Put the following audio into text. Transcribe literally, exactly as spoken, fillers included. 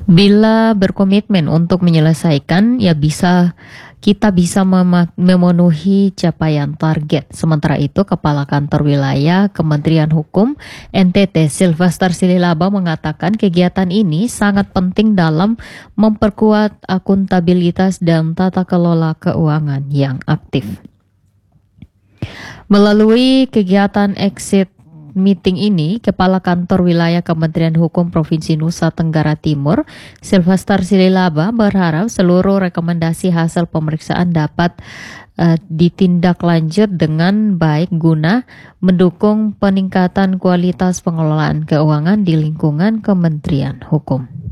Bila berkomitmen untuk menyelesaikan, ya bisa kita bisa mema- memenuhi capaian target. Sementara itu, Kepala Kantor Wilayah Kementerian Hukum N T T Sylvester Sililaba mengatakan kegiatan ini sangat penting dalam memperkuat akuntabilitas dan tata kelola keuangan yang aktif. Melalui kegiatan exit meeting ini, Kepala Kantor Wilayah Kementerian Hukum Provinsi Nusa Tenggara Timur, Sylvester Sililaba, berharap seluruh rekomendasi hasil pemeriksaan dapat uh, ditindaklanjut dengan baik guna mendukung peningkatan kualitas pengelolaan keuangan di lingkungan Kementerian Hukum.